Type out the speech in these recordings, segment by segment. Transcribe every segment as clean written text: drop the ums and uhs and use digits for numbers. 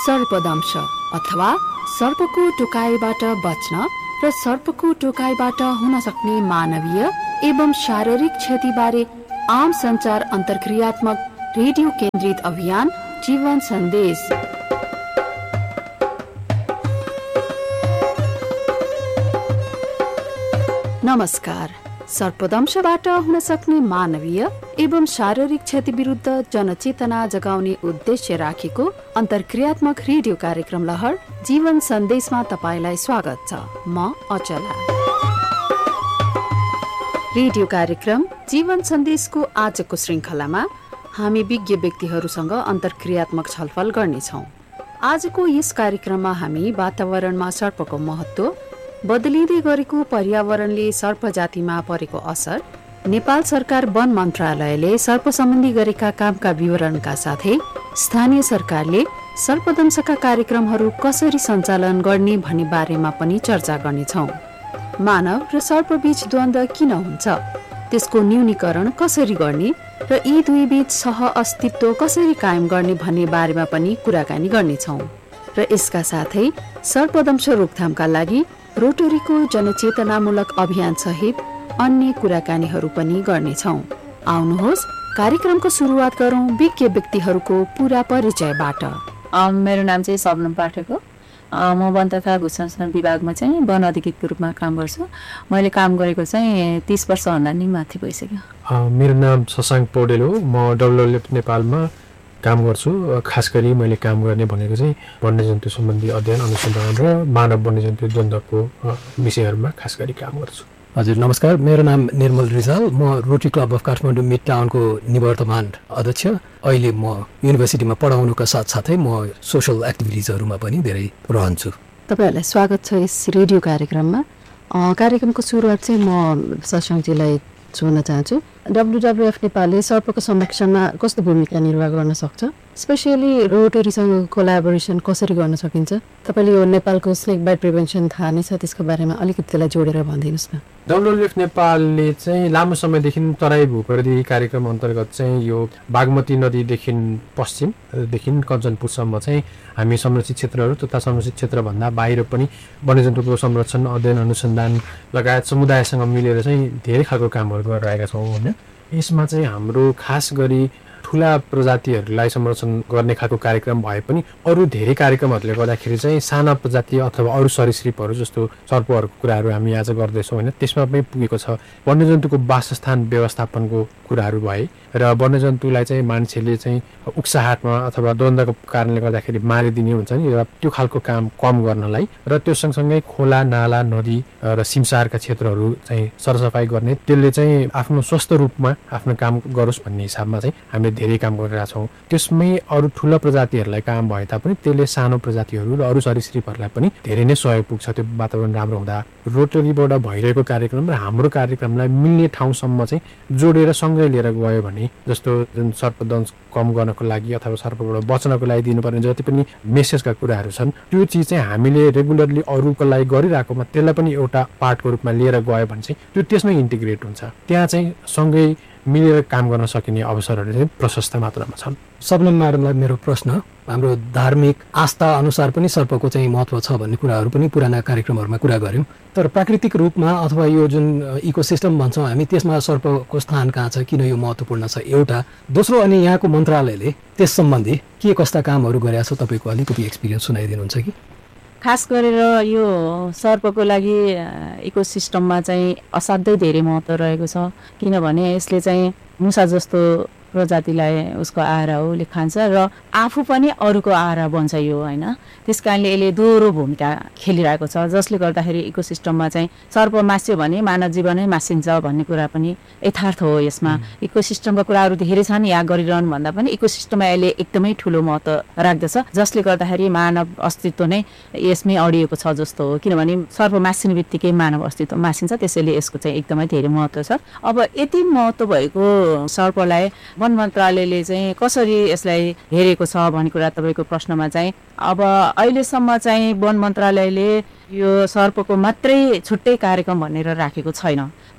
सर्पदंश अथवा सर्पको टोकाइबाट बच्न र सर्पको टोकाइबाट हुन सक्ने मानवीय एवं शारीरिक क्षतिबारे आम संचार अन्तर्क्रियात्मक रेडियो केन्द्रित अभियान जीवन सन्देश। नमस्कार। सर्पदंशबाट हुन सक्ने मानवीय एवं शारीरिक क्षति विरुद्ध जनचेतना जगाउने उद्देश्य राखेको अन्तर्क्रियात्मक रेडियो कार्यक्रम लहर जीवन सन्देशमा तपाईलाई स्वागत छ। म अचला। रेडियो कार्यक्रम जीवन सन्देशको आजको श्रृङ्खलामा हामी विज्ञ व्यक्तिहरूसँग अन्तर्क्रियात्मक छलफल गर्नेछौँ। आजको यस कार्यक्रममा हामी वातावरणमा सर्पको महत्त्व, बदलिँदै गरेको पर्यावरणले सर्प जातिमा परेको असर, नेपाल सरकार वन मन्त्रालयले सर्प सम्बन्धी गरेका कामका विवरणका साथै स्थानीय सरकारले सर्पदंशका कार्यक्रमहरू कसरी सञ्चालन गर्ने भन्ने बारेमा पनि चर्चा गर्नेछौँ। मानव र सर्पबीच द्वन्द्व किन हुन्छ, त्यसको न्यूनीकरण कसरी गर्ने र यी दुई बीच सह अस्तित्व कसरी कायम गर्ने भन्ने बारेमा पनि कुराकानी गर्नेछौँ। र यसका साथै सर्पदंश रोकथामका लागि रोटरीको जनचेतनामूलक अभियान सहित अन्य कुराकानीहरू पनि गर्नेछौँ। आउनुहोस् कार्यक्रमको सुरुवात गरौँ विज्ञ व्यक्तिहरूको पूरा परिचयबाट। मेरो नाम चाहिँ सबनम पाठक हो। म वन तथा भू संरक्षण विभागमा चाहिँ वन अधिकृतको रूपमा काम गर्छु। मैले काम गरेको चाहिँ 30 वर्षभन्दा नि माथि भइसक्यो। मेरो नाम शशाङ्क पौडेल हो। म WWF नेपालमा काम गर्छु। खास गरी मैले काम गर्ने भनेको चाहिँ वन्यजन्तु सम्बन्धी अध्ययन अनुसन्धान र मानव वन्यजन्तु द्वन्द्वको विषयहरूमा खास गरी काम गर्छु। हजुर नमस्कार। मेरो नाम निर्मल रिजाल। म rotary club of Kathmandu mid टाउनको निवर्तमान अध्यक्ष। अहिले म युनिभर्सिटीमा पढाउनुका साथसाथै म सोसल एक्टिभिटिजहरूमा पनि धेरै रहन्छु। तपाईँहरूलाई स्वागत छ यस रेडियो कार्यक्रममा। कार्यक्रमको सुरुवात चाहिँ म शशाङ्कजीलाई सोध्न चाहन्छु। WWF नेपालले सर्पको संरक्षणमा कस्तो भूमिका निर्वाह गर्न सक्छ, स्पेसियली रोटरीसँग कोलाबोरेसन कसरी गर्न सकिन्छ? तपाईँले यो नेपालको स्नेक बाइट प्रिभेन्सन थाहा नै छ, त्यसको बारेमा अलिकति त्यसलाई जोडेर भनिदिनुहोस् न। WWF नेपालले चाहिँ लामो समयदेखि तराई भूप्रविधि कार्यक्रम अन्तर्गत चाहिँ यो बागमती नदीदेखि पश्चिमदेखि कञ्चनपुरसम्म चाहिँ हामी संरक्षित क्षेत्रहरू तथा संरक्षित क्षेत्रभन्दा बाहिर पनि वन्यजन्तुको संरक्षण अध्ययन अनुसन्धान लगायत समुदायसँग मिलेर चाहिँ धेरै खालको कामहरू गरिरहेका छौँ होइन। यसमा चाहिँ हाम्रो खास गरी ठुला प्रजातिहरूलाई संरक्षण गर्ने खालको कार्यक्रम भए पनि अरू धेरै कार्यक्रमहरूले गर्दाखेरि चाहिँ साना प्रजाति अथवा अरू सरीसृपहरू जस्तो सर्पहरूको कुराहरू हामी आज गर्दैछौँ होइन। त्यसमा पनि पुगेको छ वन्यजन्तुको वासस्थान व्यवस्थापनको कुराहरू भए र वन्यजन्तुलाई चाहिँ मान्छेले चाहिँ उक्साहाटमा अथवा द्वन्द्वको कारणले गर्दाखेरि मारिदिने हुन्छ नि, र त्यो खालको काम कम गर्नलाई र त्यो सँगसँगै खोला नाला नदी र सिमसारका क्षेत्रहरू चाहिँ सरसफाइ गर्ने, त्यसले चाहिँ आफ्नो स्वस्थ रूपमा आफ्नो काम गरोस् भन्ने हिसाबमा चाहिँ हामीले धेरै काम गरिरहेका छौँ। त्यसमै अरू ठुला प्रजातिहरूलाई काम भए तापनि त्यसले सानो प्रजातिहरू र अरू सरीसृपहरूलाई पनि धेरै नै सहयोग पुग्छ त्यो वातावरण राम्रो हुँदा। रोटरीबाट भइरहेको कार्यक्रम र हाम्रो कार्यक्रमलाई मिल्ने ठाउँसम्म चाहिँ जोडेर सँगै लिएर गयो भने, जस्तो जुन सर्पदंश कम गर्नको लागि अथवा सर्पबाट बच्नको लागि दिनुपर्ने जति पनि मेसेजका कुराहरू छन्, त्यो चिज चाहिँ हामीले रेगुलरली अरूको लागि गरिरहेकोमा त्यसलाई पनि एउटा पार्टको रूपमा लिएर गयो भने चाहिँ त्यो त्यसमै इन्टिग्रेट हुन्छ। त्यहाँ चाहिँ सँगै मिलेर काम गर्न सकिने अवसरहरू चाहिँ प्रशस्त मात्रामा छन्। सबनम म्याडमलाई मेरो प्रश्न, हाम्रो धार्मिक आस्था अनुसार पनि सर्पको चाहिँ महत्त्व छ भन्ने कुराहरू पनि पुराना कार्यक्रमहरूमा कुरा गऱ्यौँ, तर प्राकृतिक रूपमा अथवा यो जुन इकोसिस्टम भन्छौँ हामी त्यसमा सर्पको स्थान कहाँ छ, किन यो महत्त्वपूर्ण छ, एउटा। दोस्रो, अनि यहाँको मन्त्रालयले त्यस सम्बन्धी के कस्ता कामहरू गरेका छ, तपाईँको अलिकति एक्सपिरियन्स सुनाइदिनुहुन्छ कि? खास गरेर यो सर्पको लागि इकोसिस्टममा चाहिँ असाध्यै धेरै महत्त्व रहेको छ, किनभने यसले चाहिँ मुसा जस्तो प्रजातिलाई उसको आहारा हो, उसले खान्छ र आफू पनि अरूको आहारा बन्छ यो होइन। त्यस कारणले यसले दोहोरो भूमिका खेलिरहेको छ, जसले गर्दाखेरि इकोसिस्टममा चाहिँ सर्प मास्यो भने मानव जीवनै मासिन्छ भन्ने कुरा पनि यथार्थ हो। यसमा इकोसिस्टमका कुराहरू धेरै छन्, यहाँ गरिरहनु भन्दा पनि इकोसिस्टममा यसले एकदमै ठुलो महत्त्व राख्दछ, जसले गर्दाखेरि मानव अस्तित्व नै यसमै अडिएको छ जस्तो हो। किनभने सर्प मासिने बित्तिकै मानव अस्तित्व मासिन्छ, त्यसैले यसको चाहिँ एकदमै धेरै महत्त्व छ। अब यति महत्त्व भएको सर्पलाई वन मन्त्रालयले चाहिँ कसरी यसलाई हेरेको छ भन्ने कुरा तपाईँको प्रश्नमा चाहिँ अब अहिलेसम्म चाहिँ वन मन्त्रालयले यो सर्पको मात्रै छुट्टै कार्यक्रम भनेर राखेको छैन।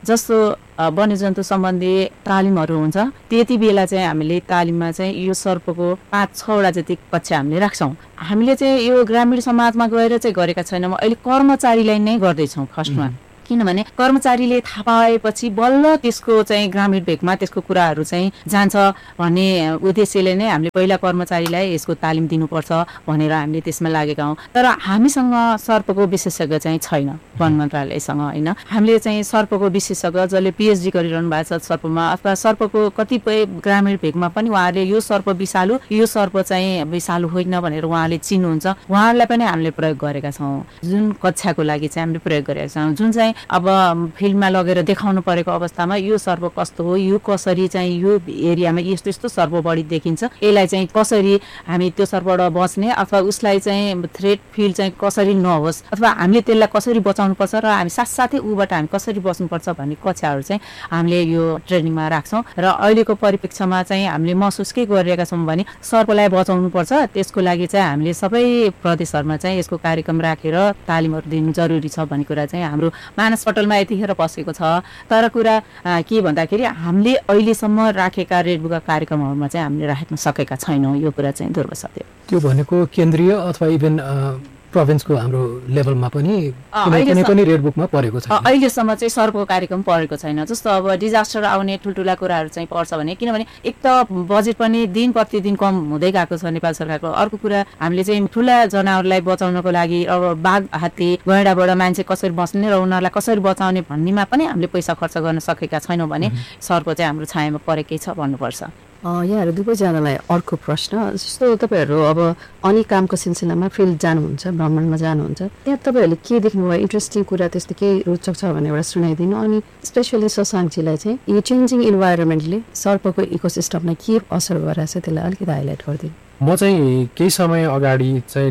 जस्तो वन्यजन्तु सम्बन्धी तालिमहरू हुन्छ त्यति बेला चाहिँ हामीले तालिममा चाहिँ यो सर्पको 5-6 जति कक्षा हामीले राख्छौँ। हामीले चाहिँ यो ग्रामीण समाजमा गएर चाहिँ गरेका छैनौँ, अहिले कर्मचारीलाई नै गर्दैछौँ फर्स्टमा। किनभने कर्मचारीले थाहा पाएपछि बल्ल त्यसको चाहिँ ग्रामीण भेगमा त्यसको कुराहरू चाहिँ जान्छ भन्ने उद्देश्यले नै हामीले पहिला कर्मचारीलाई यसको तालिम दिनुपर्छ भनेर हामीले त्यसमा लागेका हौँ। तर हामीसँग सर्पको विशेषज्ञ चाहिँ छैन वन मन्त्रालयसँग होइन। हामीले चाहिँ सर्पको विशेषज्ञ जसले पिएचडी गरिरहनु भएको छ सर्पमा अथवा सर्पको कतिपय ग्रामीण भेगमा पनि उहाँहरूले यो सर्प विषालु यो सर्प चाहिँ विषालु होइन भनेर उहाँले चिन्नुहुन्छ, उहाँहरूलाई पनि हामीले प्रयोग गरेका छौँ। जुन कक्षाको लागि चाहिँ हामीले प्रयोग गरेका छौँ, जुन चाहिँ अब फिल्डमा लगेर देखाउनु परेको अवस्थामा यो सर्प कस्तो हो, यो कसरी चाहिँ यो एरियामा यस्तो यस्तो सर्प बढी देखिन्छ, यसलाई चाहिँ कसरी हामी त्यो सर्पबाट बच्ने अथवा उसलाई चाहिँ थ्रेट फिल चाहिँ कसरी नहोस् अथवा हामीले त्यसलाई कसरी बचाउनुपर्छ र हामी साथसाथै ऊबाट हामी कसरी बस्नुपर्छ भन्ने कक्षाहरू चाहिँ हामीले यो ट्रेनिङमा राख्छौँ। र अहिलेको परिप्रेक्ष्यमा चाहिँ हामीले महसुस के गरिरहेका छौँ भने सर्पलाई बचाउनुपर्छ, त्यसको लागि चाहिँ हामीले सबै प्रदेशहरूमा चाहिँ यसको कार्यक्रम राखेर तालिमहरू दिनु जरुरी छ भन्ने कुरा चाहिँ हाम्रो मानस पटलमा यतिखेर बसेको छ। तर कुरा के भन्दाखेरि हामीले अहिलेसम्म राखेका रेडबुकका कार्यक्रमहरूमा चाहिँ हामीले राख्न सकेका छैनौँ, यो कुरा चाहिँ ध्रुव सत्य। त्यो भनेको केन्द्रीय अथवा इभन प्रोभिन्सको हाम्रो लेभलमा पनि कुनै पनि रेडबुकमा परेको छैन अहिलेसम्म चाहिँ सर्पको कार्यक्रम परेको छैन। जस्तो अब डिजास्टर आउने ठुल्ठुला कुराहरू चाहिँ पर्छ भने, किनभने एक त बजेट पनि दिन प्रतिदिन कम हुँदै गएको छ नेपाल सरकारको। अर्को कुरा हामीले चाहिँ ठुला जनावरलाई बचाउनको लागि अब बाघ हात्ती गैँडाबाट मान्छे कसरी बस्ने र उनीहरूलाई कसरी बचाउने भन्नेमा पनि हामीले पैसा खर्च गर्न सकेका छैनौँ भने सर्प चाहिँ हाम्रो छायामा परेकै छ भन्नुपर्छ। यहाँहरू दुवैजनालाई अर्को प्रश्न, जस्तो तपाईँहरू अब अनि कामको सिलसिलामा फिल्ड जानुहुन्छ, भ्रमणमा जानुहुन्छ, त्यहाँ तपाईँहरूले के देख्नुभयो इन्ट्रेस्टिङ कुरा त्यस्तो केही रोचक छ भने एउटा सुनाइदिनु। अनि स्पेसली शशाङ्कजीलाई चाहिँ यो चेन्जिङ इन्भाइरोमेन्टले सर्पको इकोसिस्टममा के असर गरिरहेछ त्यसलाई अलिकति हाइलाइट गरिदिनु। म चाहिँ केही समय अगाडि चाहिँ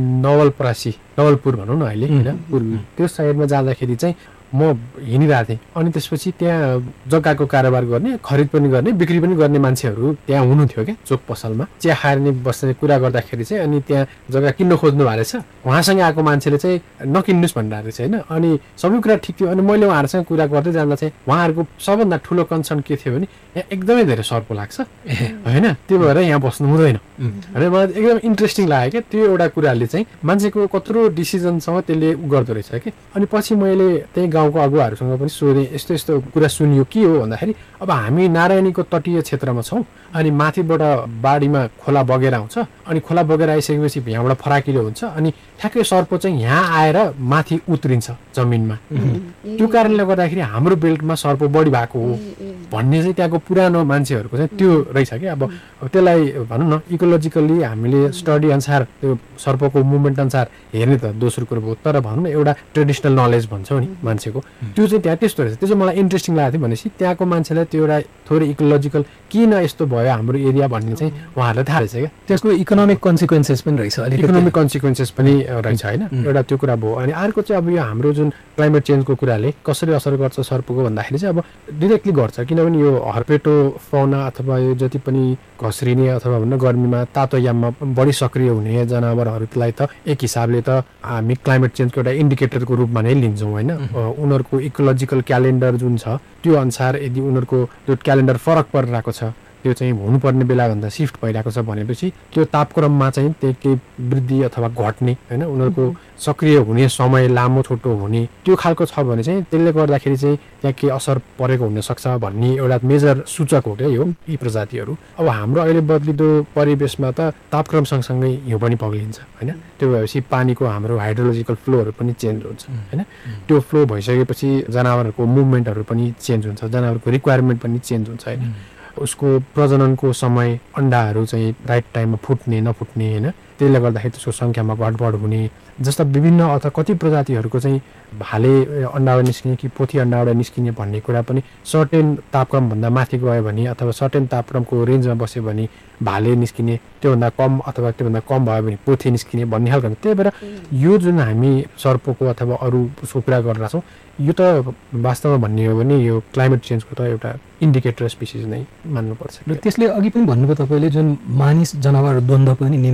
नवलपुर भनौँ न अहिले होइन पूर्वी त्यो साइडमा जाँदाखेरि चाहिँ म हिँडिरहेको थिएँ। अनि त्यसपछि त्यहाँ जग्गाको कारोबार गर्ने, खरिद पनि गर्ने, बिक्री पनि गर्ने मान्छेहरू त्यहाँ हुनुहुन्थ्यो क्या चोक पसलमा। चिया खाएर नि बस्ने कुरा गर्दाखेरि चाहिँ अनि त्यहाँ जग्गा किन्न खोज्नु भएको रहेछ, उहाँसँग आएको मान्छेले चाहिँ नकिन्नुहोस् भनिरहेको रहेछ होइन। अनि सबै कुरा ठिक थियो। अनि मैले उहाँहरूसँग कुरा गर्दै जाँदा चाहिँ उहाँहरूको सबभन्दा ठुलो कन्सर्न के थियो भने यहाँ एकदमै धेरै सर्प लाग्छ होइन, त्यो भएर यहाँ बस्नु हुँदैन। अनि मलाई एकदम इन्ट्रेस्टिङ लाग्यो क्या त्यो एउटा कुराले चाहिँ मान्छेको कत्रो डिसिजनसँग त्यसले गर्दो रहेछ कि। अनि पछि मैले त्यही गाउँको अगुवाहरूसँग पनि सोधेँ, यस्तो यस्तो कुरा सुनियो के हो भन्दाखेरि अब हामी नारायणीको तटीय क्षेत्रमा छौँ, अनि माथिबाट बाढीमा खोला बगेर आउँछ, अनि खोला बगेर आइसकेपछि यहाँबाट फराकिलो हुन्छ, अनि ठ्याक्कै सर्प चाहिँ यहाँ आएर माथि उत्रिन्छ जमिनमा। त्यो कारणले गर्दाखेरि हाम्रो बेल्टमा सर्प बढी भएको हो भन्ने चाहिँ त्यहाँको पुरानो मान्छेहरूको चाहिँ त्यो रहेछ क्या। अब त्यसलाई भनौँ न इकोलोजिकल्ली हामीले स्टडी अनुसार त्यो सर्पको मुभमेन्ट अनुसार हेर्ने त दोस्रो कुरो भयो, तर भनौँ न एउटा ट्रेडिसनल नलेज भन्छौँ नि मान्छेको, त्यो चाहिँ त्यहाँ त्यस्तो रहेछ। त्यो चाहिँ मलाई इन्ट्रेस्टिङ लागेको थियो भनेपछि त्यहाँको मान्छेलाई त्यो एउटा थोरै इकोलोजिकल किन यस्तो भयो हाम्रो एरिया भन्ने चाहिँ उहाँहरूलाई थाहा रहेछ क्या। त्यसको इकोनोमिक कन्सिक्वेन्सेस पनि रहेछ, इकोनोमिक कन्सिक्वेन्सेस पनि रहेछ होइन, एउटा त्यो कुरा भयो। अनि अर्को चाहिँ अब यो हाम्रो जुन क्लाइमेट चेन्जको कुराले कसरी असर गर्छ सर्पको भन्दाखेरि चाहिँ अब डिरेक्टली गर्छ, किनभने यो हर्पेटो फाउना अथवा यो जति पनि घस्रिने अथवा भन्न गर्मीमा तातो याममा बढी सक्रिय हुने जनावरहरूलाई त एक हिसाबले त हामी क्लाइमेट चेन्जको एउटा इन्डिकेटरको रूपमा नै लिन्छौँ होइन। उनीहरूको इकोलोजिकल क्यालेन्डर जुन छ त्यो अनुसार यदि उनीहरूको जो क्यालेन्डर फरक परिरहेको छ, त्यो चाहिँ हुनुपर्ने बेलाभन्दा सिफ्ट भइरहेको छ भनेपछि त्यो तापक्रममा चाहिँ त्यो केही वृद्धि अथवा घट्ने होइन, उनीहरूको सक्रिय हुने समय लामो छोटो हुने त्यो खालको छ भने चाहिँ त्यसले गर्दाखेरि चाहिँ त्यहाँ केही असर परेको हुनसक्छ भन्ने एउटा मेजर सूचक हो क्या यो यी प्रजातिहरू। अब हाम्रो अहिले बदलिँदो परिवेशमा त तापक्रम सँगसँगै हिउँ पनि पग्लिन्छ होइन, त्यो भएपछि पानीको हाम्रो हाइड्रोलोजिकल फ्लोहरू पनि चेन्ज हुन्छ होइन। त्यो फ्लो भइसकेपछि जनावरहरूको मुभमेन्टहरू पनि चेन्ज हुन्छ, जनावरको रिक्वायरमेन्ट पनि चेन्ज हुन्छ होइन। उसको प्रजननको समय अन्डाहरू चाहिँ राइट टाइममा फुट्ने नफुट्ने होइन, त्यसले गर्दाखेरि त्यसको सङ्ख्यामा घटबड हुने जस्ता विभिन्न अथवा कति प्रजातिहरूको चाहिँ भाले अन्डाबाट निस्किने कि पोथी अन्डाबाट निस्किने भन्ने कुरा पनि सर्टेन तापक्रमभन्दा माथि गयो भने अथवा सर्टेन तापक्रमको रेन्जमा बस्यो भने भाले निस्किने, त्योभन्दा कम अथवा त्योभन्दा कम भयो भने पोथी निस्किने भन्ने खालको। त्यही भएर यो जुन हामी सर्पको अथवा अरू उसको कुरा गरिरहेको छौँ यो त वास्तवमा भन्ने हो भने यो क्लाइमेट चेन्जको त एउटा इन्डिकेटर स्पिसिस नै मान्नुपर्छ। र त्यसले अघि पनि भन्नुभयो तपाईँले जुन मानिस जनावर द्वन्द्व पनि निम्ताएको छ,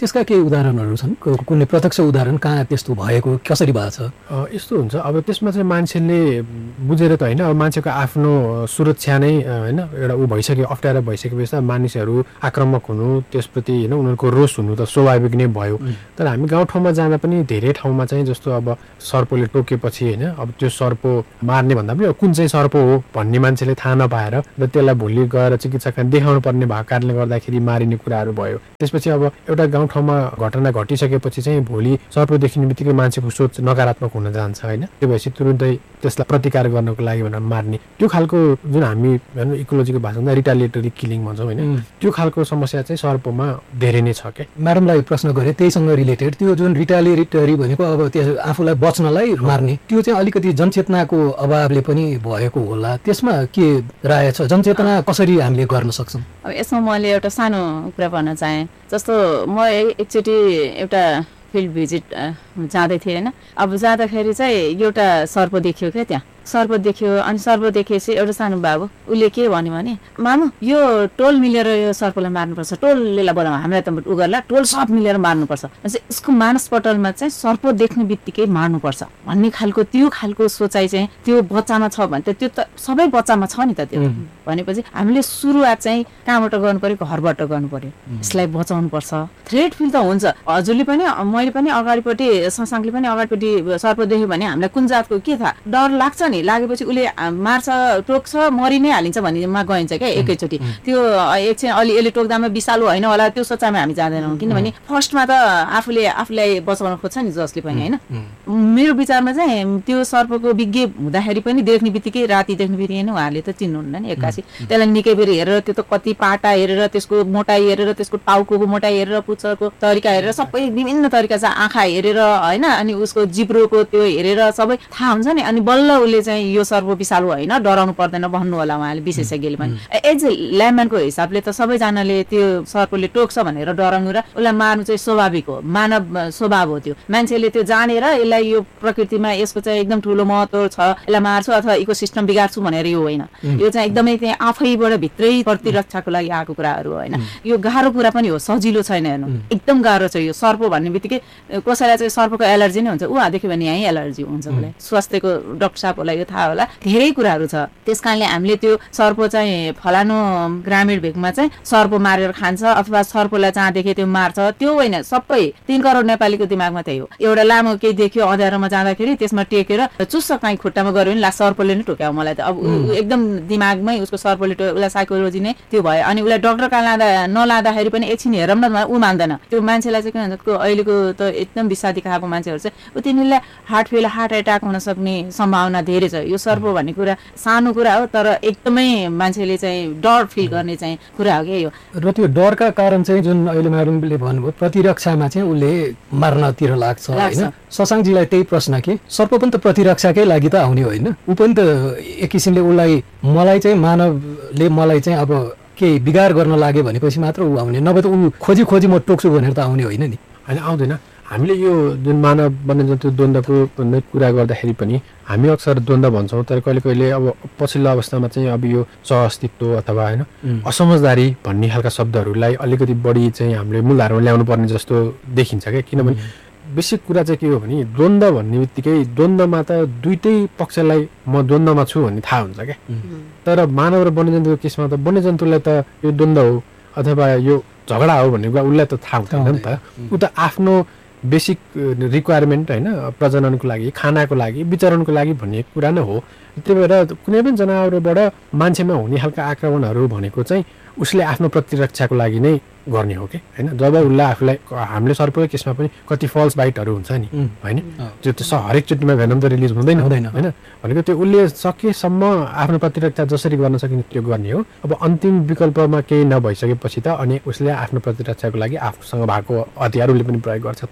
त्यसका केही उदाहरणहरू छन् कुनै प्रत्यक्ष उदाहरण कहाँ त्यस्तो भएको कसरी भएको छ यस्तो हुन्छ अब त्यसमा चाहिँ मान्छेले बुझेर त होइन अब मान्छेको आफ्नो सुरक्षा नै होइन एउटा ऊ भइसक्यो अप्ठ्यारो भइसकेपछि मानिसहरू आक्रामक हुनु त्यसप्रति होइन उनीहरूको रोष हुनु त स्वाभाविक नै भयो तर हामी गाउँठाउँमा जाँदा पनि धेरै ठाउँमा चाहिँ जस्तो अब सर्पले टोकेपछि होइन अब त्यो सर्प मार्ने भन्दा पनि कुन चाहिँ सर्प हो भन्ने मान्छेले थाहा नपाएर र त्यसलाई भोलि गएर चिकित्सकलाई देखाउनु पर्ने भएको कारणले गर्दाखेरि मारिने कुराहरू भयो त्यसपछि अब एउटा गाउँठाउँमा घटना घटिसकेपछि चाहिँ भोलि सर्प देखिने बित्तिकै मान्छेको सोच नकारात्मक हुन जान्छ होइन त्यो भएपछि तुरुन्तै त्यसलाई प्रतिकार गर्नको लागि भनेर मार्ने त्यो खालको जुन हामी इकोलोजीको भाषामा रिटालिएटरी किलिङ भन्छौँ होइन त्यो खालको समस्या चाहिँ सर्पमा धेरै नै छ क्या म्याडमलाई प्रश्न गरेँ त्यहीसँग रिलेटेड त्यो जुन रिटालिएटरी भनेको अब त्यो आफूलाई बच्नलाई मार्ने त्यो चाहिँ अलिकति जनचेतनाको अभावले पनि भएको होला त्यसमा के राय छ जनचेतना कसरी हामीले गर्न सक्छौँ अब यसमा मैले एउटा सानो कुरा भन्न चाहेँ जस्तो म एकचोटि एउटा फिल्ड भिजिट जाँदै थिएँ होइन अब जाँदाखेरि चाहिँ एउटा सर्प देखियो क्या त्यहाँ सर्प देख्यो अनि सर्प देखेपछि एउटा सानो बाबु उसले के भन्यो भने मामु यो टोल मिलेर यो सर्पलाई मार्नुपर्छ टोलले बोलाउँ हामीलाई त उ गर्ला टोल सब मिलेर मार्नुपर्छ उसको मानसपटलमा चाहिँ सर्प देख्ने बित्तिकै मार्नुपर्छ भन्ने खालको त्यो खालको सोचाइ चाहिँ त्यो बच्चामा छ भने त त्यो त सबै बच्चामा छ नि त त्यो भनेपछि हामीले सुरुवात चाहिँ कहाँबाट गर्नु पर्यो घरबाट गर्नु पर्यो यसलाई बचाउनु पर्छ थ्रेट फिल त हुन्छ हजुरले पनि मैले पनि अगाडिपट्टि शशाङ्कले पनि अगाडिपट्टि सर्प देख्यो भने हामीलाई कुन जातको के थाहा डर लाग्छ नि लागेपछि उसले मार्छ टोक्छ मरि नै हालिन्छ भन्नेमा गइन्छ क्या एकैचोटि त्यो एकछिन अलि यसले टोक्दामा विषालु होइन होला त्यो सोचाइमा हामी जाँदैनौँ किनभने फर्स्टमा त आफूलाई बचाउन खोज्छ नि जसले पनि होइन मेरो विचारमा चाहिँ त्यो सर्पको विज्ञ हुँदाखेरि पनि देख्ने बित्तिकै राति देख्ने बित्तिकै नै उहाँहरूले त चिन्नुहुन्न नि एक्कासी त्यसलाई निकै बेर हेरेर त्यो त कति पाटा हेरेर त्यसको मोटाइ हेरेर त्यसको टाउको मोटाइ हेरेर पुच्छरको तरिका हेरेर सबै विभिन्न तरिका छ आँखा हेरेर होइन अनि उसको जिब्रोको त्यो हेरेर सबै थाहा हुन्छ नि अनि बल्ल उसले चाहिँ यो सर्प विषालु होइन डराउनु पर्दैन भन्नु होला उहाँले विशेषज्ञले पनि एज ए ल्याम्यानको हिसाबले त सबैजनाले त्यो सर्पले टोक्छ भनेर डराउनु र उसलाई मार्नु चाहिँ स्वाभाविक हो मानव स्वभाव हो त्यो मान्छेले त्यो जानेर यसलाई यो प्रकृतिमा यसको चाहिँ एकदम ठुलो महत्त्व छ यसलाई मार्छु अथवा इकोसिस्टम बिगार्छु भनेर यो होइन यो चाहिँ एकदमै त्यहाँ आफैबाट भित्रै प्रतिरक्षाको लागि आएको कुराहरू होइन यो गाह्रो कुरा पनि हो सजिलो छैन हेर्नु एकदम गाह्रो छ यो सर्प भन्ने बित्तिकै कसैलाई चाहिँ सर्पको एलर्जी नै हुन्छ ऊ देख्यो भने यहीँ एलर्जी हुन्छ उसलाई स्वास्थ्यको डाक्टर साहबलाई यो थाहा होला धेरै कुराहरू छ त्यस कारणले हामीले त्यो सर्प चाहिँ फलानु ग्रामीण भेगमा चाहिँ सर्प मारेर खान्छ अथवा सर्पलाई जहाँ देखे त्यो मार्छ त्यो होइन सबै 3 करोड नेपालीको दिमागमा त्यही हो एउटा लामो केही देख्यो अँध्यारोमा जाँदाखेरि त्यसमा टेकेर चुस्स काहीँ खुट्टामा गऱ्यो भने ला सर्पले नै टोक्यायो मलाई त अब एकदम दिमागमै उसको सर्पले उसलाई साइकोलोजी नै त्यो भयो अनि उसलाई डक्टर कहाँ नलाँदाखेरि पनि एकछिन हेरौँ न ऊ मान्दैन त्यो मान्छेलाई चाहिँ के भन्छ अहिलेको त एकदम विषादी खाएको मान्छेहरू चाहिँ तिनीहरूलाई हार्ट एट्याक हुन सक्ने सम्भावना धेरै छ यो सर्प भन्ने कुरा सानो कुरा हो तर एकदमै मान्छेले चाहिँ डर फिल गर्ने चाहिँ कुरा हो क्या यो र त्यो डरका कारण चाहिँ जुन अहिले म्याडमले भन्नुभयो प्रतिरक्षामा चाहिँ उसले मार्नतिर लाग्छ होइन शशाङ्कजीलाई त्यही प्रश्न के सर्प पनि त प्रतिरक्षाकै लागि त आउने होइन ऊ पनि त एक किसिमले उसलाई मलाई चाहिँ मानवले मलाई चाहिँ अब केही बिगार गर्न लाग्यो भनेपछि मात्र ऊ आउने नभए त ऊ खोजी म टोक्छु भनेर त आउने होइन नि होइन आउँदैन हामीले यो जुन मानव वन्यजन्तु द्वन्द्वको कुरा गर्दाखेरि पनि हामी अक्सर द्वन्द्व भन्छौँ तर कहिले अब पछिल्लो अवस्थामा चाहिँ अब यो सहअस्तित्व अथवा होइन असमझदारी भन्ने खालका शब्दहरूलाई अलिकति बढी चाहिँ हामीले मूलधारमा ल्याउनु पर्ने जस्तो देखिन्छ क्या किनभने बेसिक कुरा चाहिँ के हो भने द्वन्द्व भन्ने बित्तिकै द्वन्द्वमा त दुइटै पक्षलाई म द्वन्द्वमा छु भन्ने थाहा हुन्छ क्या तर मानव र वन्यजन्तुको केसमा त वन्यजन्तुलाई त यो द्वन्द्व हो अथवा यो झगडा हो भन्ने कुरा उसलाई त थाहा हुँदैन नि त ऊ त आफ्नो बेसिक रिक्वायरमेन्ट होइन प्रजननको लागि खानाको लागि विचरणको लागि भन्ने कुरा नै हो त्यही भएर कुनै पनि जनावरबाट मान्छेमा हुने खालका आक्रमणहरू भनेको चाहिँ उसले आफ्नो प्रतिरक्षाको लागि नै गर्ने हो कि होइन जब उसलाई आफूलाई हामीले सर्पको केसमा पनि कति फल्स बाइटहरू हुन्छ नि होइन त्यो त हरेकचोटिमा भेनम त रिलिज हुँदैन होइन भनेको त्यो उसले सकेसम्म आफ्नो प्रतिरक्षा जसरी गर्न सकिने त्यो गर्ने हो अब अन्तिम विकल्पमा केही नभइसकेपछि त अनि उसले आफ्नो प्रतिरक्षाको लागि आफूसँग भएको हतियार उसले पनि प्रयोग गर्छ तर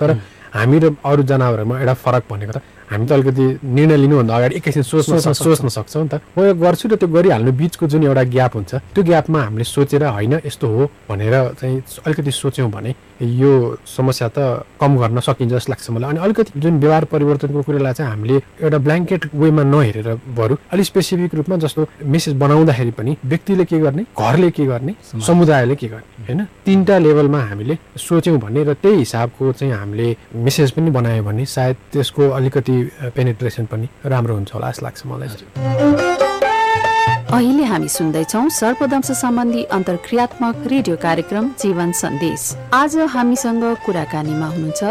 हामी र अरू जनावरमा एउटा फरक भनेको त हामी त अलिकति निर्णय लिनुभन्दा अगाडि एकैछिन सोच्न सक्छौँ नि त। म यो गर्छु र त्यो गरिहाल्नु बिचको जुन एउटा ग्याप हुन्छ त्यो ग्यापमा हामीले सोचेर होइन यस्तो हो भनेर चाहिँ अलिकति सोच्यौँ भने यो समस्या त कम गर्न सकिन्छ जस्तो लाग्छ मलाई। अनि अलिकति जुन व्यवहार परिवर्तनको कुरालाई चाहिँ हामीले एउटा ब्ल्याङ्केट वेमा नहेरेर बरु अलिक स्पेसिफिक रूपमा जस्तो मेसेज बनाउँदाखेरि पनि व्यक्तिले के गर्ने, घरले के गर्ने, समुदायले के गर्ने, होइन, तीनटा लेभलमा हामीले सोच्यौँ भने र त्यही हिसाबको चाहिँ हामीले मेसेज पनि बनायौँ भने सायद त्यसको अलिकति पेनिट्रेसन पनि राम्रो हुन्छ होला जस्तो लाग्छ मलाई। अहिले हामी सुन्दैछौँ सर्पदंश सम्बन्धी अन्तर्क्रियात्मक रेडियो कार्यक्रम जीवन सन्देश। आज हामीसँग कुराकानीमा हुनुहुन्छ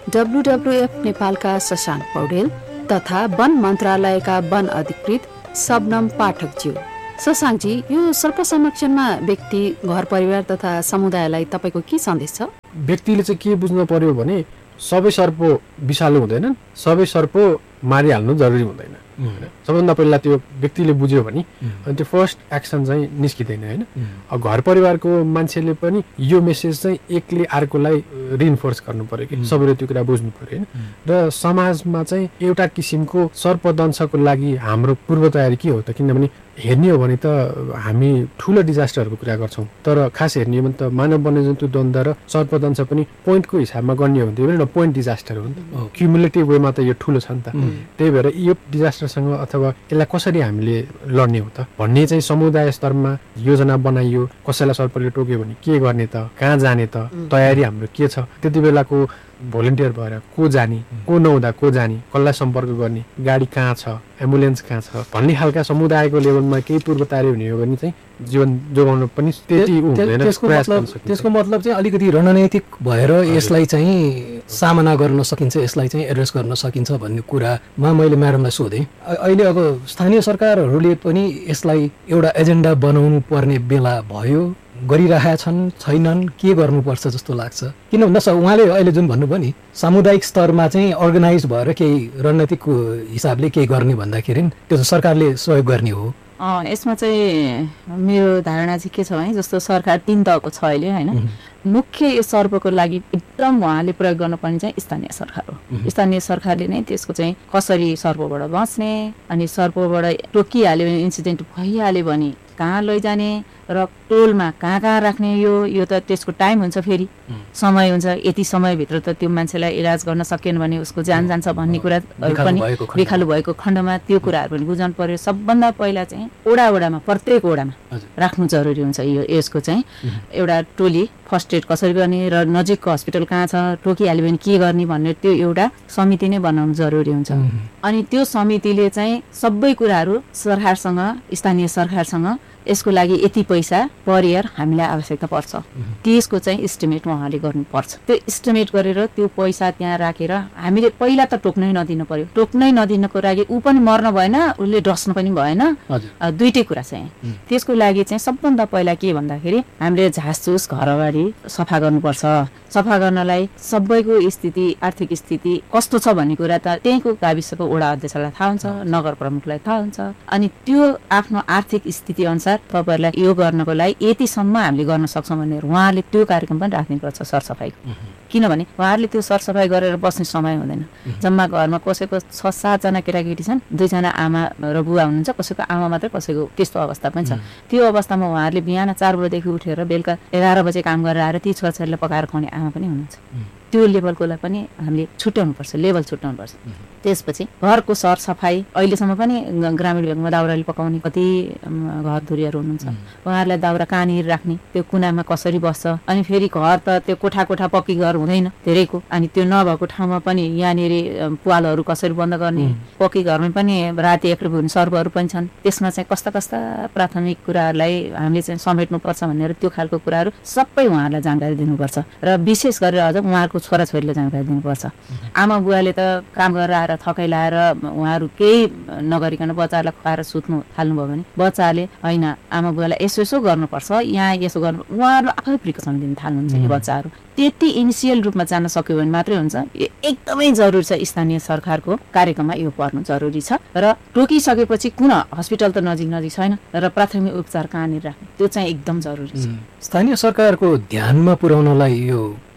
WWF नेपालका शशाङ्क पौडेल तथा वन मन्त्रालयका वन अधिकृत शबनम पाठकज्यू। शशाङ्कजी, यो सर्प संरक्षणमा व्यक्ति, घर परिवार तथा समुदायलाई तपाईँको के सन्देश छ? व्यक्तिले चाहिँ के बुझ्नु पर्यो भने सबै सर्प विषालु हुँदैनन्, सबै सर्प मारिहाल्नु जरुरी हुँदैन। सबभन्दा पहिला त्यो व्यक्तिले बुझ्यो भने अनि त्यो फर्स्ट एक्सन चाहिँ निस्किँदैन, होइन। घर परिवारको मान्छेले पनि यो मेसेज चाहिँ एकले अर्कोलाई रिइन्फोर्स गर्नु पर्यो कि सबैले त्यो कुरा बुझ्नु पर्यो, होइन। र समाजमा चाहिँ एउटा किसिमको सर्पदंशको लागि हाम्रो पूर्व तयारी के हो त? किनभने हेर्ने हो भने त हामी ठुलो डिजास्टरहरूको कुरा गर्छौँ, तर खास हेर्ने हो भने त मानव वन्यजन्तु द्वन्द्व र सर्पदंश पनि पोइन्टको हिसाबमा गर्ने हो भने एउटा पोइन्ट डिजास्टर हो नि त। क्युमुलेटिभ वेमा त यो ठुलो छ नि त। त्यही भएर यो डिजास्टरसँग अथवा यसलाई कसरी हामीले लड्ने हो त भन्ने चाहिँ समुदाय स्तरमा योजना बनाइयो। कसैलाई सर्पले टोक्यो भने के गर्ने त, कहाँ जाने त, तयारी हाम्रो के छ, त्यति बेलाको भोलिन्टियर भएर को जाने, को नहुँदा को जाने, कसलाई सम्पर्क गर्ने, गाडी कहाँ छ, एम्बुलेन्स कहाँ छ भन्ने खालका समुदायको लेभलमा केही पूर्व तयारी हुने हो भने चाहिँ जीवन जोगाउन पनि त्यति हुँदैन। त्यसको मतलब चाहिँ अलिकति रणनैतिक भएर यसलाई चाहिँ सामना गर्न सकिन्छ, यसलाई चाहिँ एड्रेस गर्न सकिन्छ भन्ने कुरामा मैले म्याडमलाई सोधेँ। अहिले अब स्थानीय सरकारहरूले पनि यसलाई एउटा एजेन्डा बनाउनु पर्ने बेला भयो, गरिरहेका छन्, छैनन्, के गर्नुपर्छ जस्तो लाग्छ? किन भन्दा उहाँले अहिले जुन भन्नुभयो नि सामुदायिक स्तरमा चाहिँ अर्गनाइज भएर केही रणनीतिक हिसाबले केही गर्ने भन्दाखेरि त्यो सरकारले सहयोग गर्ने हो। यसमा चाहिँ मेरो धारणा चाहिँ के छ भने जस्तो सरकार 3 तहको छ अहिले, होइन। मुख्य यो सर्पको लागि एकदम उहाँले प्रयोग गर्नुपर्ने चाहिँ स्थानीय सरकार हो। स्थानीय सरकारले नै त्यसको चाहिँ कसरी सर्पबाट बच्ने, अनि सर्पबाट टोकिहाल्यो भने, इन्सिडेन्ट भइहाल्यो भने कहाँ लैजाने र टोलमा कहाँ कहाँ राख्ने, यो त त्यसको टाइम हुन्छ, फेरि समय हुन्छ, यति समयभित्र त त्यो मान्छेलाई इलाज गर्न सकेन भने उसको ज्यान जान्छ भन्ने कुरा पनि विखालु भएको खण्डमा त्यो कुराहरू पनि बुझाउनु पर्यो। सबभन्दा पहिला चाहिँ वडामा प्रत्येक वडामा राख्नु जरुरी हुन्छ। यसको चाहिँ एउटा टोली फर्स्ट एड कसरी गर्ने र नजिकको हस्पिटल कहाँ छ, टोकिहाल्यो भने के गर्ने भन्ने त्यो एउटा समिति नै बनाउनु जरुरी हुन्छ। अनि त्यो समितिले चाहिँ सबै कुराहरू सरकारसँग, स्थानीय सरकारसँग यसको लागि यति पैसा पर इयर हामीलाई आवश्यकता पर्छ, त्यसको चाहिँ इस्टिमेट उहाँले गर्नुपर्छ। त्यो इस्टिमेट गरेर त्यो पैसा त्यहाँ राखेर हामीले पहिला त टोक्नै नदिनु पर्यो। टोक्नै नदिनको लागि ऊ पनि मर्न भएन, उसले डस्नु पनि भएन, दुइटै कुरा चाहिँ। त्यसको लागि चाहिँ सबभन्दा पहिला के भन्दाखेरि हामीले झासचुस घर अगाडि सफा गर्नुपर्छ। सफा गर्नलाई सबैको स्थिति, आर्थिक स्थिति कस्तो छ भन्ने कुरा त त्यहीँको गाविसको वडा अध्यक्षलाई थाहा हुन्छ, नगर प्रमुखलाई थाहा हुन्छ। अनि त्यो आफ्नो आर्थिक स्थिति अनुसार तपाईहरुलाई यो गर्नको लागि यतिसम्म हामीले गर्न सक्छौँ भनेर उहाँहरूले त्यो कार्यक्रम पनि राख्नुपर्छ सरसफाइको। किनभने उहाँहरूले त्यो सरसफाइ गरेर बस्ने समय हुँदैन। जम्मा घरमा कसैको 6-7 जना केटाकेटी छन्, 2 जना आमा र बुवा हुनुहुन्छ, कसैको आमा मात्रै, कसैको त्यस्तो अवस्था पनि छ। त्यो अवस्थामा उहाँहरूले बिहान 4 बजेदेखि उठेर बेलुका 11 बजे काम गरेर आएर ती छोराछोरीलाई पकाएर खुवाउने आमा पनि हुनुहुन्छ। त्यो लेभलकोलाई पनि हामीले छुट्याउनुपर्छ, लेभल छुट्याउनुपर्छ। त्यसपछि घरको सरसफाइ अहिलेसम्म पनि ग्रामीण भेगमा दाउराले पकाउने कति घरधुरीहरू हुनुहुन्छ, उहाँहरूलाई दाउरा कहाँनिर राख्ने, त्यो कुनामा कसरी बस्छ। अनि फेरि घर त त्यो कोठा पक्की घर हुँदैन धेरैको, अनि त्यो नभएको ठाउँमा पनि यहाँनिर पुवालहरू कसरी बन्द गर्ने, पक्की घरमा पनि राति एक्लै हुने सर्पहरू पनि छन्। त्यसमा चाहिँ कस्ता कस्ता प्राथमिक कुराहरूलाई हामीले चाहिँ समेट्नुपर्छ भनेर त्यो खालको कुराहरू सबै उहाँहरूलाई जानकारी दिनुपर्छ। र विशेष गरेर अझ उहाँहरूको छोराछोरीले जानकारी दिनुपर्छ। आमा बुवाले त काम गरेर आएर थकाइ लाएर उहाँहरू केही नगरिकन बच्चाहरूलाई खुवाएर सुत्नु थाल्नुभयो भने बच्चाले होइन आमा बुवालाई यसो गर्नुपर्छ, यहाँ यसो गर्नु, उहाँहरू आफै प्रिकसन दिन थाल्नुहुन्छ। यो बच्चाहरू त्यति इनिसियल रूपमा जान सक्यो भने मात्रै हुन्छ। यो एकदमै जरुरी छ, स्थानीय सरकारको कार्यक्रममा यो पर्नु जरुरी छ। र टोकिसकेपछि कुन हस्पिटल त नजिक छैन, र प्राथमिक उपचार कहाँनिर राख्ने त्यो चाहिँ एकदम जरुरी छ। स्थानीय सरकारको ध्यानमा पुर्याउनलाई यो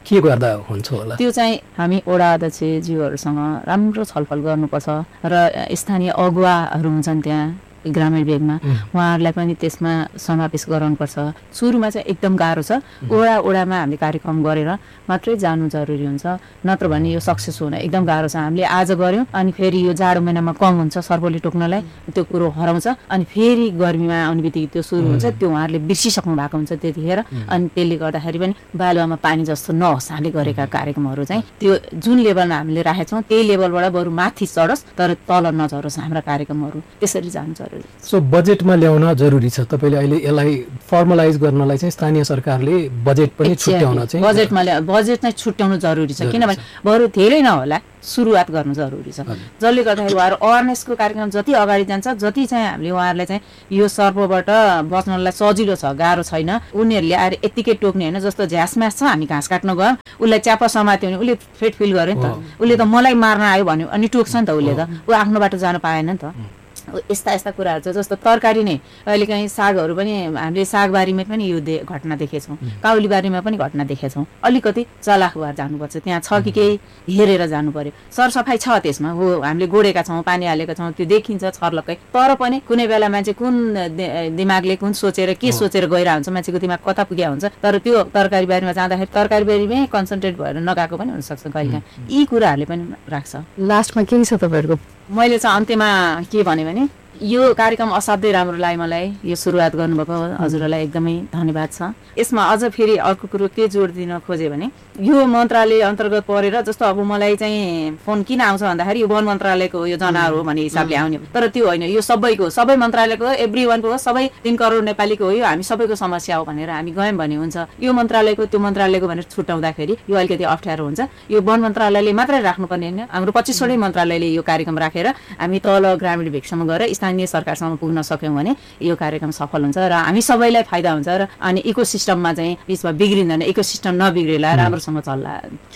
के गर्दा हुन्छ होला? त्यो चाहिँ हामी वडा अध्यक्षज्यूहरूसँग राम्रो छलफल गर्नुपर्छ र स्थानीय अगुवाहरू हुन्छन् त्यहाँ ग्रामीण भेगमा, उहाँहरूलाई पनि त्यसमा समावेश गराउनुपर्छ। सुरुमा चाहिँ एकदम गाह्रो छ, वडामा हामीले कार्यक्रम गरेर मात्रै जानु जरुरी हुन्छ, नत्र भने यो सक्सेस हुन एकदम गाह्रो छ। हामीले आज गऱ्यौँ अनि फेरि यो जाडो महिनामा कम हुन्छ सर्पले टोक्नलाई, त्यो कुरो हराउँछ, अनि फेरि गर्मीमा आउने बित्तिकै त्यो सुरु हुन्छ, त्यो उहाँहरूले बिर्सिसक्नु भएको हुन्छ त्यतिखेर। अनि त्यसले गर्दाखेरि पनि बालुवामा पानी जस्तो नहोस् हामीले गरेका कार्यक्रमहरू चाहिँ त्यो जुन लेभलमा हामीले राखेका छौँ त्यही लेभलबाट बरु माथि चढोस् तर तल नझरोस् हाम्रा कार्यक्रमहरू, त्यसरी जानु जरुरी। सो बजेटमा ल्याउन जरुरी छ। तपाईँले अहिले यसलाई फर्मलाइज गर्नलाई चाहिँ स्थानीय सरकारले बजेट पनि छुट्याउन चाहिँ बजेट नै छुट्याउनु जरुरी छ, किनभने बरु धेरै नहोला सुरुवात गर्नु जरुरी छ। जसले गर्दाखेरि उहाँहरू अवेरनेसको कार्यक्रम जति अगाडि जान्छ, जति चाहिँ हामीले उहाँहरूलाई चाहिँ यो सर्पबाट बच्नलाई सजिलो छ, गाह्रो छैन, उनीहरूले आएर यत्तिकै टोक्ने होइन। जस्तो झ्यासम्यास छ, हामी घाँस काट्न गयौँ, उसलाई च्याप्पा समात्यो भने उसले फेट फिल गर्यो नि त, उसले त मलाई मार्न आयो भन्यो अनि टोक्छ नि त उसले त, ऊ आफ्नो बाटो जानु पाएन नि त। यस्ता कुराहरू छ। जस्तो तरकारी नै अहिले कहीँ सागहरू पनि हामीले सागबारीमा पनि यो घटना देखेछौँ, काउलीबारीमा पनि घटना देखेछौँ। अलिकति चलाख भएर जानुपर्छ, त्यहाँ छ कि केही हेरेर जानु पर्यो। सरसफाइ छ त्यसमा, हो हामीले गोडेका छौँ, पानी हालेका छौँ, त्यो देखिन्छ छर्लक्कै, तर पनि कुनै बेला मान्छे कुन दिमागले कुन सोचेर के सोचेर गइरहेको हुन्छ, मान्छेको दिमाग कता पुगेको हुन्छ, तर त्यो तरकारी बारीमा जाँदाखेरि तरकारी बारीमै कन्सन्ट्रेट भएर नगएको पनि हुनसक्छ कहिलेकाहीँ। यी कुराहरूले पनि राख्छ। लास्टमा केही छ तपाईँहरूको? मैले चाहिँ अन्त्यमा के भने यो कार्यक्रम असाध्यै राम्रो लाग्यो मलाई। यो सुरुवात गर्नुभएको हजुरहरूलाई एकदमै धन्यवाद छ। यसमा अझ फेरि अर्को कुरो के जोड दिन खोजेँ भने यो मन्त्रालय अन्तर्गत परेर, जस्तो अब मलाई चाहिँ फोन किन आउँछ भन्दाखेरि यो वन मन्त्रालयको यो जनावर हो भन्ने हिसाबले आउने, तर त्यो होइन, यो सबैको, सबै मन्त्रालयको, एभ्री वानको हो, सबै 3 करोड नेपालीको हो, यो हामी सबैको समस्या हो भनेर हामी गयौँ भने हुन्छ। यो मन्त्रालयको त्यो मन्त्रालयको भनेर छुट्याउँदाखेरि यो अलिकति अप्ठ्यारो हुन्छ। यो वन मन्त्रालयले मात्रै राख्नुपर्ने होइन, हाम्रो 25वटै मन्त्रालयले यो कार्यक्रम राखेर हामी तल ग्रामीण भेगसम्म गएर स्थानीय सरकारसँग पुग्न सक्यौँ भने यो कार्यक्रम सफल हुन्छ र हामी सबैलाई फाइदा हुन्छ र अनि इकोसिस्टममा चाहिँ बिचमा बिग्रिँदैन, इकोसिस्टम नबिग्रेला, राम्रोसँग चल्ला।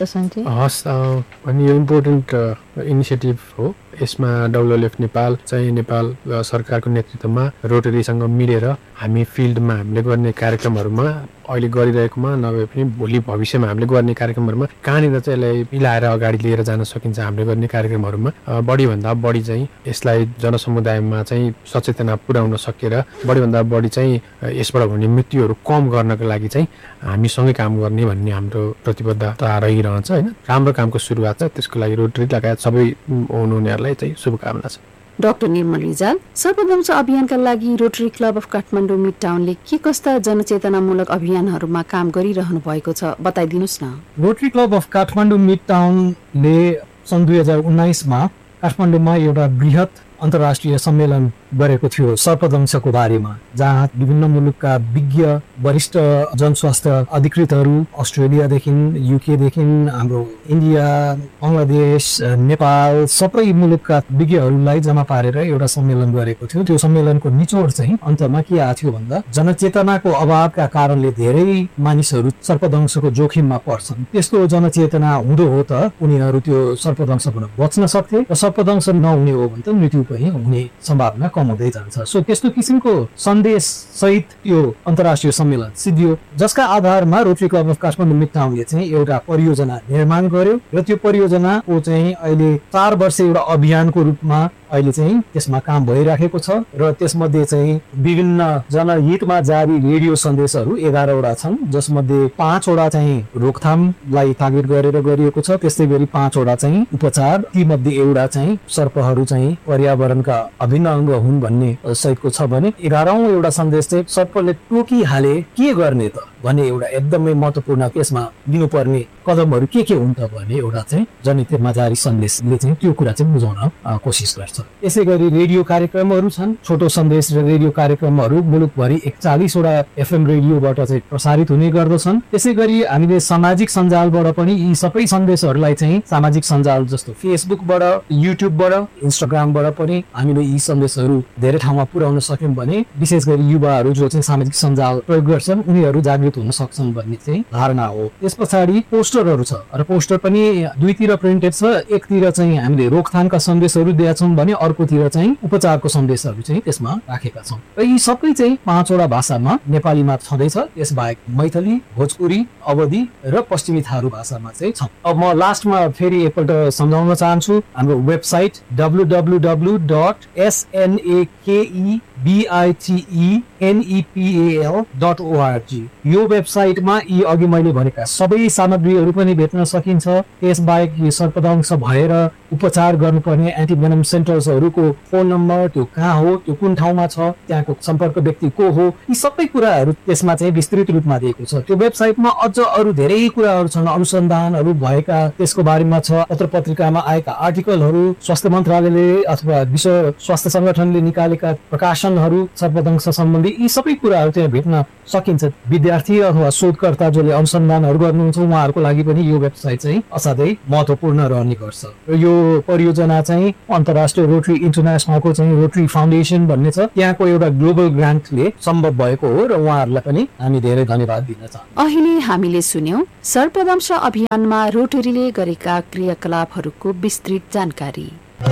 हस्, अनि यो इम्पोर्टेन्ट इनिसिएटिभ हो। यसमा WWF नेपाल चाहिँ नेपाल सरकारको नेतृत्वमा रोटरीसँग मिलेर हामी फिल्डमा हामीले गर्ने कार्यक्रमहरूमा अहिले गरिरहेकोमा नभए पनि भोलि भविष्यमा हामीले गर्ने कार्यक्रमहरूमा कहाँनिर चाहिँ यसलाई मिलाएर अगाडि लिएर जान सकिन्छ हामीले गर्ने कार्यक्रमहरूमा बढीभन्दा बढी चाहिँ यसलाई जनसमुदायमा चाहिँ सचेतना पुर्याउन सकेर बढीभन्दा बढी चाहिँ यसबाट हुने मृत्युहरू कम गर्नको लागि चाहिँ हामीसँगै काम गर्ने भन्ने हाम्रो प्रतिबद्धता रहिरहन्छ होइन। राम्रो कामको सुरुवात छ, त्यसको लागि रोटरी लगायत सबै हुनुहुनेहरूलाई चाहिँ शुभकामना छ। डाक्टर निर्मल रिजाल, सर्पदंश अभियानका लागि rotary club of Kathmandu mid टाउनले के कस्ता जनचेतनामूलक अभियानहरूमा काम गरिरहनु भएको छ बताइदिनुहोस् न। Rotary club of Kathmandu mid टाउनले सन् 2019मा काठमाडौँमा एउटा बृहत अन्तर्राष्ट्रिय सम्मेलन गरेको थियो सर्पदंशको बारेमा, जहाँ विभिन्न मुलुकका विज्ञ वरिष्ठ जनस्वास्थ्य अधिकृतहरू अस्ट्रेलियादेखि युकेदेखि हाम्रो इन्डिया, बङ्गलादेश, नेपाल सबै मुलुकका विज्ञहरूलाई जम्मा पारेर एउटा सम्मेलन गरेको थियो। त्यो सम्मेलनको निचोड चाहिँ अन्तमा के आएको थियो भन्दा जनचेतनाको अभावका कारणले धेरै मानिसहरू सर्पदंशको जोखिममा पर्छन्। त्यस्तो जनचेतना हुँदो हो त उनीहरू त्यो सर्पदंशबाट बच्न सक्थे र सर्पदंश नहुने हो भने त मृत्यु पनि हुने सम्भावना कम हुँदै जान्छ। सो त्यस्तो किसिमको सन्देश सहित यो अन्तर्राष्ट्रिय सम्मेलन सिद्धियो, जसका आधारमा rotary club of Kathmandu mid टाउनले चाहिँ एउटा परियोजना निर्माण गर्यो र त्यो परियोजनाको चाहिँ अहिले 4 वर्ष एउटा अभियानको रूपमा अहिले चाहिँ त्यसमा काम भइराखेको छ र त्यसमध्ये चाहिँ विभिन्न जनहितमा जारी रेडियो सन्देशहरू 11वटा छन्, जसमध्ये 5वटा चाहिँ रोकथामलाई तागिद गरेर गरिएको छ, त्यस्तै गरी 5वटा चाहिँ उपचार, ती मध्ये एउटा चाहिँ सर्पहरू चाहिँ पर्यावरणका अभिन्न अङ्ग हुन् भन्ने सहितको छ भने 11औं एउटा सन्देश चाहिँ सर्पले टोकिहाले के गर्ने त भन्ने एउटा एकदमै महत्त्वपूर्ण त्यसमा लिनुपर्ने कदमहरू के हुन् त भन्ने एउटा चाहिँ जनहितमा जारी सन्देशले चाहिँ त्यो कुरा चाहिँ बुझाउन कोसिस गर्छ। यसै गरी रेडियो कार्यक्रमहरू छन्, छोटो सन्देश र रेडियो कार्यक्रमहरू मुलुकभरि 41वटा FM रेडियोबाट चाहिँ प्रसारित हुने गर्दछन्। त्यसै गरी हामीले सामाजिक सञ्जालबाट पनि यी सबै सन्देशहरूलाई चाहिँ सामाजिक सञ्जाल जस्तो फेसबुकबाट, युट्युबबाट, इन्स्टाग्रामबाट पनि हामीले यी सन्देशहरू धेरै ठाउँमा पुर्याउन सक्यौँ भने विशेष गरी युवाहरू जो चाहिँ सामाजिक सञ्जाल प्रयोग गर्छन् उनीहरू जागृत प्रभावित हुन सक्छन् भन्ने चाहिँ धारणा हो। त्यस पछाडि पोस्टरहरू छ र पोस्टर पनि दुईतिर प्रिन्टेड छ। एकतिर चाहिँ हामीले रोकथामका सन्देशहरू दिएका छौँ भने अर्कोतिर चाहिँ उपचारको सन्देशहरू चाहिँ त्यसमा राखेका छौँ र यी सबै चाहिँ 5वटा भाषामा नेपालीमा छँदैछ। त्यसबाहेक मैथिली, भोजपुरी, अवधी र पश्चिमी थारू भाषामा चाहिँ छ। अब म लास्टमा फेरि एकपल्ट सम्झाउन चाहन्छु हाम्रो वेबसाइट www.snakebitenepal.org। यो वेबसाइटमा यी अघि मैले भनेका सबै सामग्रीहरू पनि भेट्न सकिन्छ। त्यसबाहेक यो सर्पदंश भएर उपचार गर्नुपर्ने एन्टिभेनम सेन्टर्सहरूको फोन नम्बर, त्यो कहाँ हो, त्यो कुन ठाउँमा छ, त्यहाँको सम्पर्क व्यक्ति को हो, यी सबै कुराहरू त्यसमा चाहिँ विस्तृत रूपमा दिएको छ। त्यो वेबसाइटमा अझ अरू धेरै कुराहरू छन्, अनुसन्धानहरू भएका त्यसको बारेमा छ, पत्र पत्रिकामा आएका आर्टिकलहरू, स्वास्थ्य मन्त्रालयले अथवा विश्व स्वास्थ्य संगठनले निकालेका प्रकाशनहरू सर्पदंश सम्बन्धी यी सबै कुराहरू त्यहाँ भेट्न सकिन्छ। विद्यार्थी अथवा शोधकर्ता जसले अनुसन्धानहरू गर्नुहुन्छ उहाँहरूको लागि पनि यो वेबसाइट चाहिँ असाध्यै महत्त्वपूर्ण रहने गर्छ। र यो परियोजना चाहिँ अन्तर्राष्ट्रिय रोटरी इन्टरनेसनलको चाहिँ रोटरी फाउन्डेसन भन्ने छ, त्यहाँको एउटा ग्लोबल ग्रान्टले सम्भव भएको हो र उहाँहरूलाई पनि हामी धेरै धन्यवाद दिन चाहन्छौँ। अहिले हामीले सुन्यौं सर्पदंश अभियानमा रोटरीले गरेका क्रियाकलापहरूको विस्तृत जानकारी।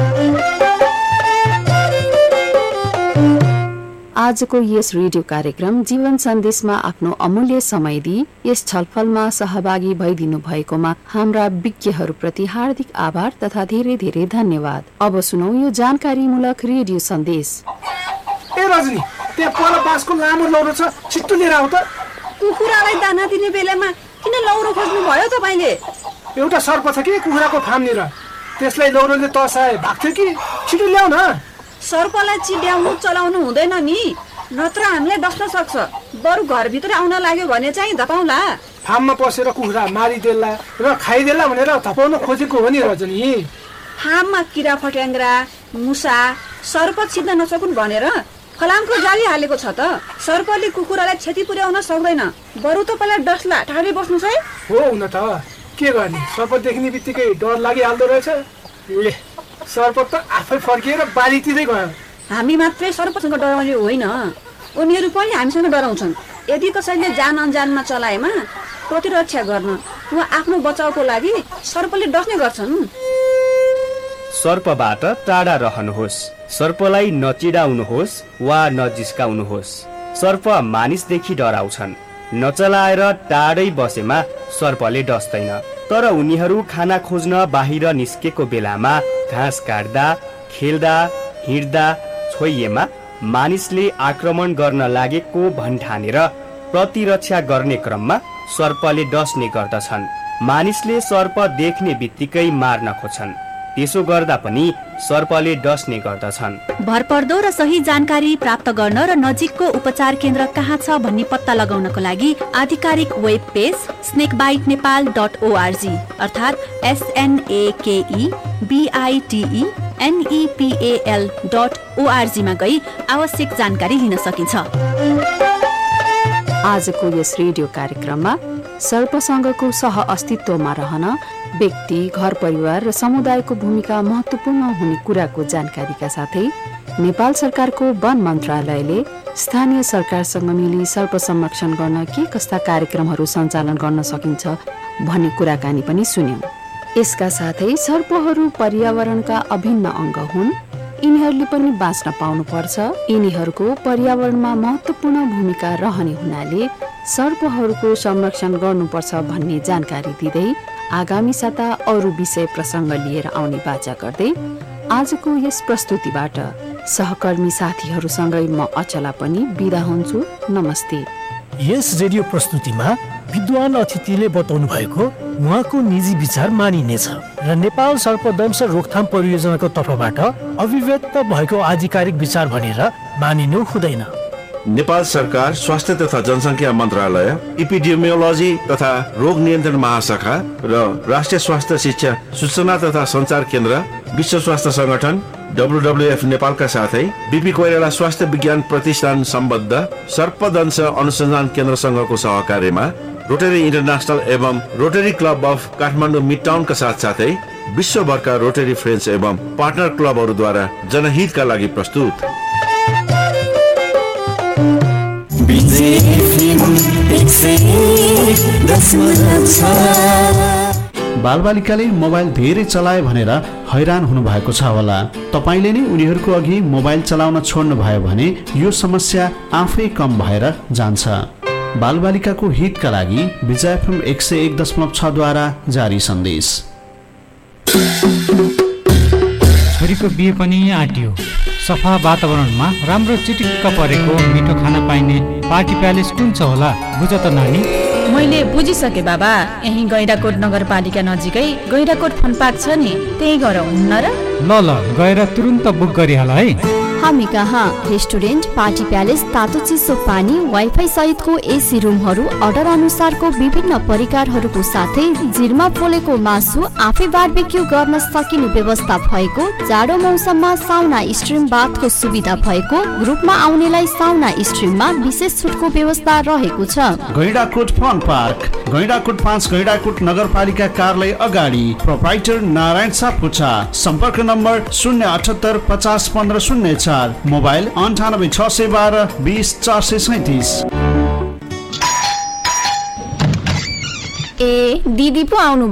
आजको यस रेडियो कार्यक्रम जीवन सन्देशमा आफ्नो अमूल्य समय दिई यस छलफलमा सहभागी भइदिनु भएकोमा हाम्रा विज्ञहरूप्रति हार्दिक आभार तथा धेरै धेरै धन्यवाद। अब सुनौ यो जानकारीमूलक रेडियो सन्देश। ए रजनी, त्यहाँ पर बाँसको लामो लौरो छ, छिट्टो लिएर आऊ त। कुखुरालाई दाना दिने बेलामा किन लौरो खोज्नु भयो तपाईले? एउटा सर्प छ कि कुखुराको फार्मनिर, त्यसलाई लौरोले तर्साए भाग्थ्यो कि। छिटो ल्याऊ न। सर्पलाई चिड्याउनु चलाउनु हुँदैन नि, नत्र हामीलाई डस्न सक्छ। बरु घरभित्र आउन लाग्यो भने चाहिँ धपाउला। फार्ममा पसेर कुखुरा मारिदेला र खाइदेला भनेर धपाउन खोजेको हो नि रजनी। फार्ममा किरा फट्याङ्ग्रा, मुसा, सर्प छिद्न नसकुन् भनेर फलामको जाली हालेको छ त। सर्पले कुखुरालाई क्षति पुर्याउन सक्दैन, बरु तपाईँलाई डस्ला। टाढै बस्नुहोस् है। हो हुन त के गर्ने, सर्प देख्ने बित्तिकै डर लागिहाल्दो रहेछ। ले सर्प त आफै फर्किएर बारीतिरै गयो। हामी मात्रै सर्पसँग डराउने होइन, उनीहरू पनि हामीसँग डराउँछन्। यदि कसैले जान अनजानमा चलाएमा प्रतिरक्षा गर्न वा आफ्नो बचाउको लागि सर्पले डस्ने गर्छन्। सर्पबाट टाढा रहनुहोस्। सर्पलाई नचिडाउनुहोस् वा नजिस्काउनुहोस्। सर्प मानिसदेखि डराउँछन्। नचलाएर टाढै बसेमा सर्पले डस्दैन, तर उनीहरू खाना खोज्न बाहिर निस्केको बेलामा घाँस काट्दा, खेल्दा, हिँड्दा, छोइएमा मानिसले आक्रमण गर्न लागेको भन्ठानेर प्रतिरक्षा गर्ने क्रममा सर्पले डस्ने गर्दछन्। मानिसले सर्प देख्ने बित्तिकै मार्न खोज्छन्, त्यसो गर्दा पनि सर्पले डस्ने गर्दछन्। भरपर्दो र सही जानकारी प्राप्त गर्न र नजिकको उपचार केन्द्र कहाँ छ भन्ने पत्ता लगाउनको लागि आधिकारिक वेब पेज snakebitenepal.org अर्थात् snakebitenepal.org मा गई आवश्यक जानकारी लिन सकिन्छ। आजको यस रेडियो कार्यक्रममा सर्पसँगको सह अस्तित्वमा रहन व्यक्ति, घर परिवार र समुदायको भूमिका महत्त्वपूर्ण हुने कुराको जानकारीका साथै नेपाल सरकारको वन मन्त्रालयले स्थानीय सरकारसँग मिली सर्प संरक्षण गर्न के कस्ता कार्यक्रमहरू सञ्चालन गर्न सकिन्छ भन्ने कुराकानी पनि सुन्यौं। यसका साथै सर्पहरू पर्यावरणका अभिन्न अङ्ग हुन्, यिनीहरूले पनि बाँच्न पाउनुपर्छ। यिनीहरूको पर्यावरणमा महत्त्वपूर्ण भूमिका रहने हुनाले सर्पहरूको संरक्षण गर्नुपर्छ भन्ने जानकारी दिँदै आगामी साता अरू विषय प्रसङ्ग लिएर आउने बाचा गर्दै आजको यस प्रस्तुतिबाट सहकर्मी साथीहरूसँगै म अचला पनि बिदा हुन्छु। नमस्ते। यस रेडियो प्रस्तुतिमा विद्वान अतिथिले बताउनु भएको उहाँको निजी विचार मानिनेछ र नेपाल सर्पदंश रोकथाम परियोजनाको तर्फबाट अभिव्यक्त भएको आधिकारिक विचार भनेर मानिनु हुँदैन। नेपाल सरकार स्वास्थ्य तथा जनसङ्ख्या मन्त्रालय, एपिडेमियोलोजी तथा रोग नियन्त्रण महाशाखा र राष्ट्रिय स्वास्थ्य शिक्षा सूचना तथा सञ्चार केन्द्र, विश्व स्वास्थ्य संगठन WWF नेपालका साथै बीपी कोइराला स्वास्थ्य विज्ञान प्रतिष्ठान सम्बद्ध सर्पदंश अनुसन्धान केन्द्रसँगको सहकार्यमा रोटरी इन्टरनेसनल एवं rotary club of Kathmandu mid टाउनका साथसाथै विश्वभरका रोटरी फ्रेन्ड्स एवं पार्टनर क्लबहरूद्वारा जनहितका लागि प्रस्तुत। बालबालिकाले मोबाइल धेरै चलाए भनेर हैरान हुनुभएको छ होला। तपाईँले नै उनीहरूको अघि मोबाइल चलाउन छोड्नु भयो भने यो समस्या आफै कम भएर जान्छ। बालबालिकाको हितका लागि विजय FM 101.6 द्वारा जारी सन्देश। छोरीको बिहे पनि आँटियो। सफा वातावरणमा राम्रो चिटिक्क परेको मिठो खाना पाइने पार्टी प्यालेस कुन छ होला बुझ त नानी। मैले बुझिसके बाबा, यही गैंडाकोट नगरपालिका नजिकै गैंडाकोट फन पार्क छ नि, त्यही गएर हुन्न र? ल गएर तुरुन्त बुक गरिहाल है। हामी कहाँ रेस्टुरेन्ट, पार्टी प्यालेस, तातो चिसो पानी, वाइफाई सहितको एसी रुमहरू, अर्डर अनुसारको विभिन्न परिकारहरूको साथै जिरमा पोलेको मासु, आफै बारबेक्यू गर्न सकिने व्यवस्था भएको, जाडो मौसममा साउना स्ट्रिम बाथको सुविधा भएको, ग्रुपमा आउनेलाई साउना स्ट्रिममा विशेष छुटको व्यवस्था रहेको छ। गैंडाकोट फन पार्क, गैंडाकोट 5 गैंडाकोट नगरपालिका कार्यालय अगाडि, प्रोप्राइटर नारायण सापकोटा। सम्पर्क नम्बर 078 50 15 04, मोबाइल 98 612 20 437। ए दिदी पो आउनु